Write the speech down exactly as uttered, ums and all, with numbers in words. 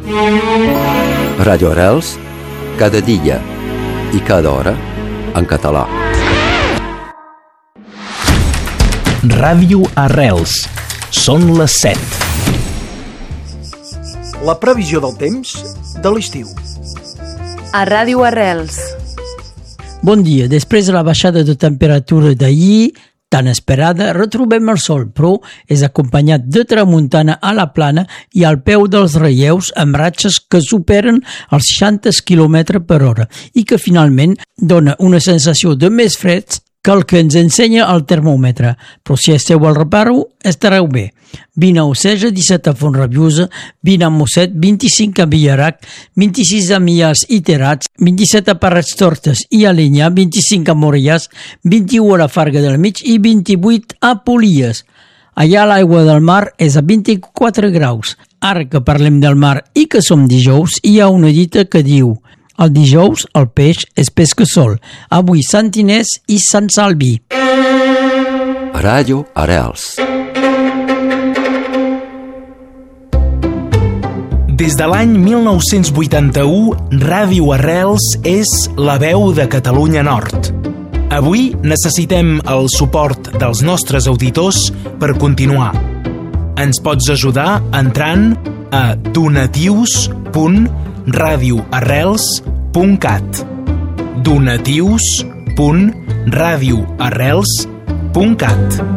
Ràdio Arrels, cada dia i cada hora, en català. Ràdio Arrels. Són les set. La previsió del temps de l'estiu. A Ràdio Arrels. Bon dia. Després de la baixada de temperatura d'ahir, tan esperada, retrobem el sol, però és acompanyat de tramuntana a la plana i al peu dels relleus amb ratxes que superen els seixanta quilòmetres per hora i que finalment dona una sensació de més fred que el que ens ensenya el termòmetre. Però si esteu al reparo, estareu bé. vint a Oceja, disset a Font-Rabiosa, vint a Mosset, vint-i-cinc a Villarac, vint-i-sis a Millars i Terats, vint-i-set a Parets Tortes i Alenyà, vint-i-cinc a Morellàs, vint-i-u a la Farga del Mig i vint-i-vuit a Polies. Allà l'aigua del mar és a vint-i-quatre graus. Ara que parlem del mar i que som dijous, hi ha una dita que diu: el dijous el peix es pesca sol. Avui Sant Inés i Sant Salvi. Ràdio Arrels. Des de l'any mil nou-cents vuitanta-u, Ràdio Arrels és la veu de Catalunya Nord. Avui necessitem el suport dels nostres auditors per continuar. Ens pots ajudar entrant a donatius punt radio arrels punt cat. donatius punt radio arrels punt cat.